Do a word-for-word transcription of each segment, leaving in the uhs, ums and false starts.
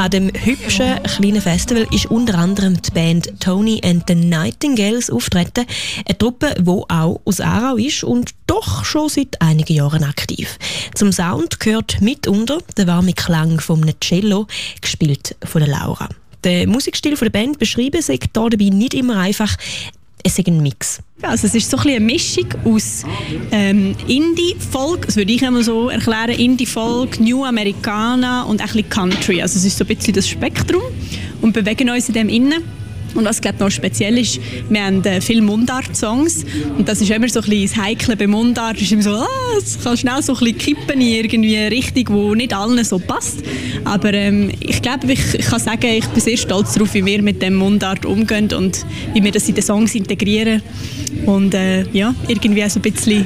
An dem hübschen kleinen Festival ist unter anderem die Band Tony and the Nightingales auftreten. Eine Truppe, die auch aus Aarau ist und doch schon seit einigen Jahren aktiv. Zum Sound gehört mitunter der warme Klang vom Cello, gespielt von der Laura. Der Musikstil der Band beschreiben sagt hier dabei nicht immer einfach. Es ist ein Mix. Ja, also es ist so ein bisschen eine Mischung aus ähm, Indie-Folk, das würde ich einmal so erklären, Indie-Folk, New Americana und ein bisschen Country. Also es ist so ein bisschen das Spektrum und bewegen uns in dem innen. Und was glaube ich noch speziell ist, wir haben äh, viele Mundart-Songs und das ist immer so ein bisschen das Heikle bei Mundart. Es ist immer so, ah, es kann schnell so ein bisschen kippen in irgendwie eine Richtung, die nicht allen so passt. Aber ähm, ich glaube, ich, ich kann sagen, ich bin sehr stolz darauf, wie wir mit dem Mundart umgehen und wie wir das in den Songs integrieren. Und äh, ja, irgendwie so ein bisschen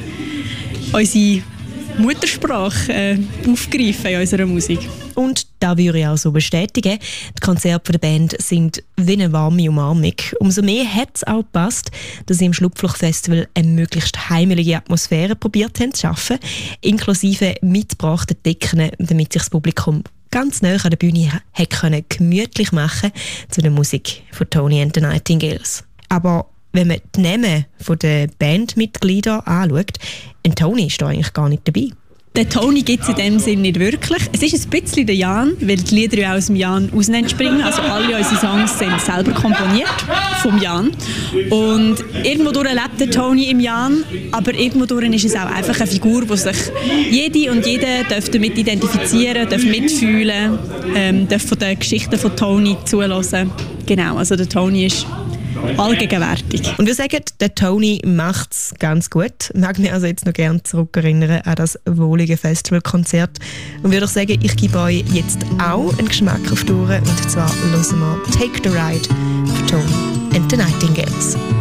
unsere Muttersprache äh, aufgreifen in unserer Musik. Und da würde ich auch so bestätigen. Die Konzerte der Band sind wie eine warme Umarmung. Umso mehr hat es auch gepasst, dass sie im Schlupfloch-Festival eine möglichst heimelige Atmosphäre probiert haben zu schaffen, inklusive mitgebrachten Decken, damit sich das Publikum ganz nah an der Bühne hat können gemütlich machen zu der Musik von Tony and the Nightingales. Aber wenn man die Namen der Bandmitglieder anschaut, ein Tony ist da eigentlich gar nicht dabei. Den Tony gibt es in dem Sinn nicht wirklich. Es ist ein bisschen der Jan, weil die Lieder ja aus dem Jan raus entspringen. Also alle unsere Songs sind selber komponiert vom Jan. Und irgendwo durch lebt der Tony im Jan, aber irgendwo durch ist es auch einfach eine Figur, die sich jede und jeder damit identifizieren darf, mitfühlen ähm, darf von den Geschichten von Tony zuhören. Genau, also der Tony ist allgegenwärtig. Und wir sagen, der Tony macht es ganz gut. Ich mag mich also jetzt noch gerne zurückerinnern an das wohlige Festivalkonzert. Und würde sagen, ich gebe euch jetzt auch einen Geschmack auf die Ohren. Und zwar hören wir Take the Ride von Tony and the Nightingales.